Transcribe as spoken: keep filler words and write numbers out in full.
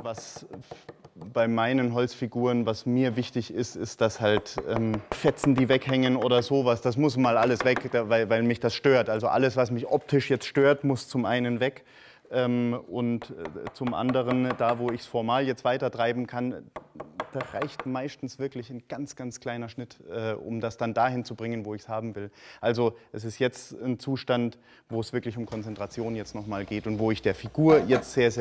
was bei meinen Holzfiguren, was mir wichtig ist, ist, dass halt ähm, Fetzen, die weghängen oder sowas, das muss mal alles weg, da, weil, weil mich das stört. Also alles, was mich optisch jetzt stört, muss zum einen weg. Ähm, und äh, zum anderen, da wo ich es formal jetzt weiter treiben kann, da reicht meistens wirklich ein ganz, ganz kleiner Schnitt, äh, um das dann dahin zu bringen, wo ich es haben will. Also es ist jetzt ein Zustand, wo es wirklich um Konzentration jetzt nochmal geht und wo ich der Figur jetzt sehr, sehr